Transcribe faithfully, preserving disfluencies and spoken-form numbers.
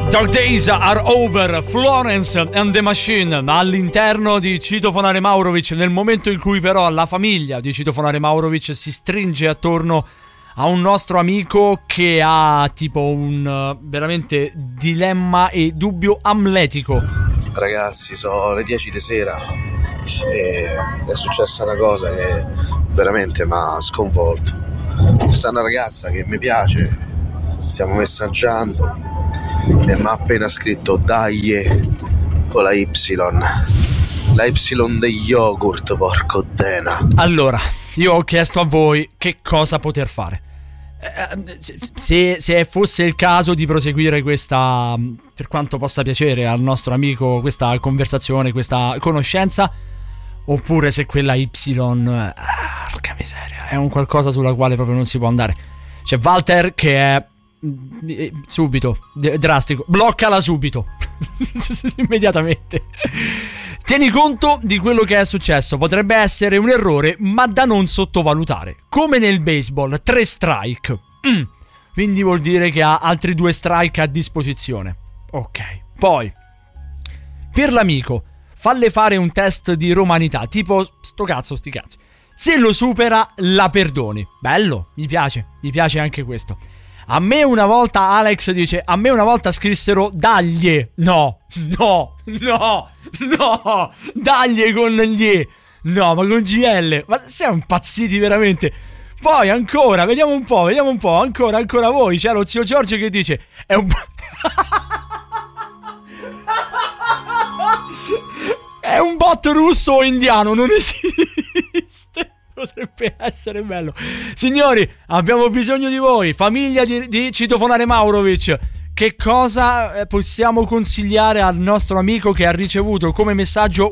Dark Days Are Over, Florence and the Machine all'interno di Citofonare Maurovic, nel momento in cui però la famiglia di Citofonare Maurovic si stringe attorno a un nostro amico che ha tipo un uh, veramente dilemma e dubbio amletico. Ragazzi, sono le dieci di sera e è successa una cosa che veramente mi ha sconvolto. Questa è una ragazza che mi piace, stiamo messaggiando e mi ha appena scritto dai con la Y, la Y degli yogurt, porco dena. Allora, io ho chiesto a voi che cosa poter fare. Se, se fosse il caso di proseguire questa, per quanto possa piacere al nostro amico, questa conversazione, questa conoscenza, oppure se quella Y, ah, porca miseria, è un qualcosa sulla quale proprio non si può andare. C'è Walter che è subito drastico, bloccala subito immediatamente. Tieni conto di quello che è successo, potrebbe essere un errore ma da non sottovalutare, come nel baseball, tre strike, mm. quindi vuol dire che ha altri due strike a disposizione. Ok, poi per l'amico falle fare un test di romanità, tipo sto cazzo sti cazzi, se lo supera la perdoni. Bello, mi piace, mi piace anche questo. A me una volta, Alex dice, a me una volta scrissero dagli. No, no, no, no, dagli con gli. No, ma con G L. Ma siamo impazziti veramente. Poi ancora, vediamo un po', vediamo un po'. Ancora, ancora voi. C'è lo zio Giorgio che dice, è un... è un bot russo o indiano, non esiste. Potrebbe essere bello. Signori, abbiamo bisogno di voi. Famiglia di, di Citofonare Maurovic, che cosa possiamo consigliare al nostro amico che ha ricevuto come messaggio